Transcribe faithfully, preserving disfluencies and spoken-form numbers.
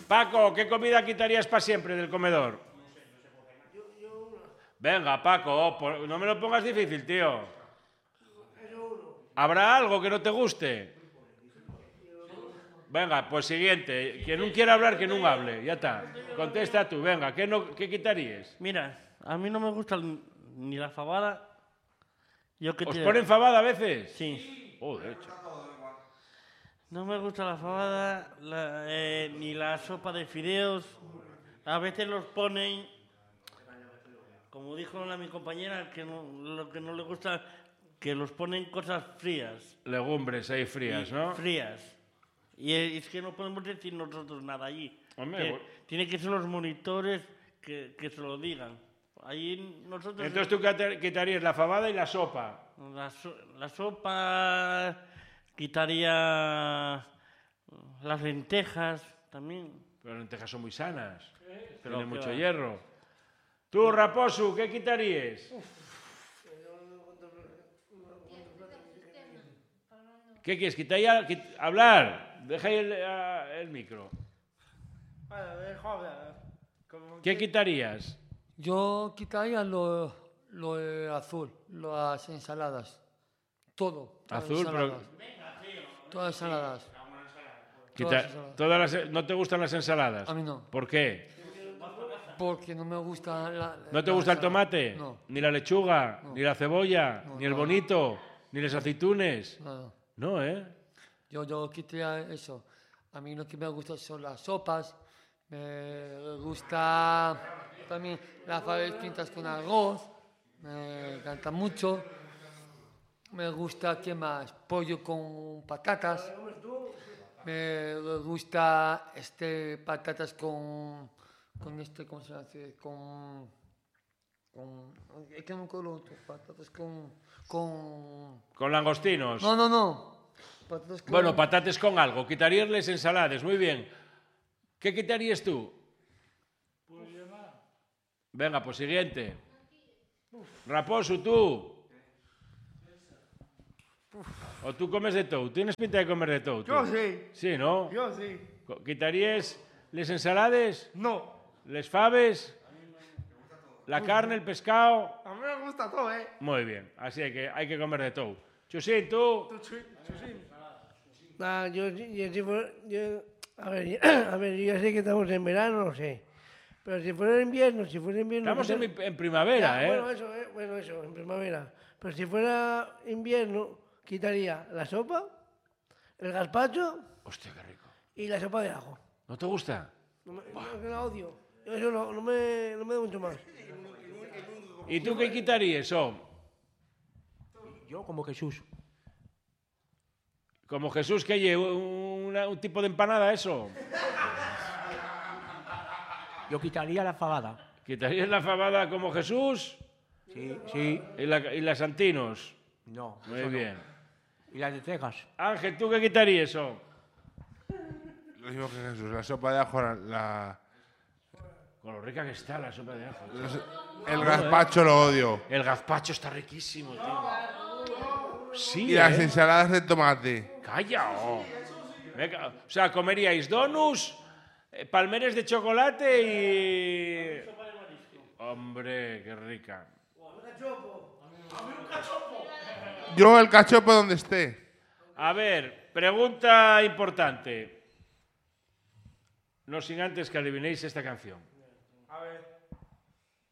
Paco, ¿qué comida quitarías para siempre del comedor? Venga, Paco, no me lo pongas difícil, tío. ¿Habrá algo que no te guste? Venga, pues siguiente. Quien no quiera hablar, que no hable. Ya está. Contesta tú. Venga, ¿qué, no, qué quitarías? Mira, a mí no me gusta ni la fabada. Yo que ¿Os te... ponen fabada a veces? Sí. Oh, de hecho. No me gusta la fabada, la, eh, ni la sopa de fideos. A veces los ponen, como dijo la, mi compañera, que no, lo que no le gusta, que los ponen cosas frías. Legumbres ahí frías, y, ¿no? Frías. Y es que no podemos decir nosotros nada allí. Hombre, que tiene que ser los monitores que, que se lo digan. Allí nosotros... Entonces tú quitarías la fabada y la sopa. La, so, la sopa... Quitaría las lentejas también. Pero las lentejas son muy sanas. ¿Eh? Tienen mucho hierro. Tú, Raposo, ¿qué quitarías? Uf. ¿Qué quieres? ¿Quitar ya? Quit hablar. Deja ahí el, uh, el micro. ¿Qué quitarías? Yo quitaría lo, lo azul, las ensaladas. Todo. Azul, pero... Todas ensaladas. Quita, todas ensaladas. Todas las, ¿No te gustan las ensaladas? A mí no. ¿Por qué? Porque no me gusta la... ¿No te la gusta el ensalada. tomate? No. ¿Ni la lechuga? No. ¿Ni la cebolla? No, ¿Ni el no. bonito? ¿Ni los aceitunes? No, no. No, ¿eh? Yo, yo quitaría eso. A mí lo que me gusta son las sopas. Me gusta también las faves pintas con arroz. Me encanta mucho. Me gusta, ¿qué más? Pollo con patatas. Me gusta este, patatas con, con este, ¿cómo se hace? Con, con, es que no me acuerdo, patatas con, con... ¿Con langostinos? No, no, no. Patatas con... Bueno, patates con algo. Quitaríasles ensaladas, muy bien. ¿Qué quitarías tú? Venga, pues siguiente. Raposo, tú. ¿O tú comes de todo? ¿Tienes pinta de comer de todo? Yo sí. Sí, ¿no? Yo sí. ¿Quitarías les ensalades? No. ¿Les faves? ¿La carne, el pescado? A mí me gusta todo, ¿eh? Muy bien, así que hay que comer de todo. Chusín, tú. Nah, yo, yo, si fuera, yo, a ver, a ver, yo ya sé que estamos en verano, no sé. Pero si fuera en invierno, si fuera invierno... Estamos en, quita- en primavera, Ya, ¿eh? Bueno, eso, eh, bueno, eso, en primavera. Pero si fuera invierno, quitaría la sopa, el gazpacho Hostia, qué rico. y la sopa de ajo. ¿No te gusta? No me, no, que la odio. Yo eso no, no, me, no me da mucho más. ¿Y tú qué quitarías, oh? Yo como Jesús. Como Jesús que lleva un, un tipo de empanada, eso. Yo quitaría la fabada. ¿Quitarías la fabada como Jesús? Sí, sí. ¿Y, la, y las santinos? No. Muy eso no. bien. Y las lentejas. Ángel, ¿tú qué quitarías, oh? Lo mismo que Jesús, la sopa de ajo, la, la- Con lo rica que está la sopa de ajo. el gazpacho lo odio. El gazpacho está riquísimo, tío. Sí, Y las ¿eh? ensaladas de tomate. Calla, oh. Venga, o sea, comeríais donuts, eh, palmeres de chocolate y... Hombre, qué rica. Yo el cachopo donde esté. A ver, pregunta importante. No sin antes que adivinéis esta canción. A ver.